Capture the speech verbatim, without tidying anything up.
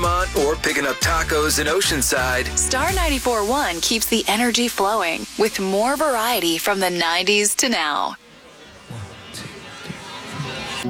Paramount or picking up tacos in Oceanside. Star ninety-four point one keeps the energy flowing with more variety from the nineties to now.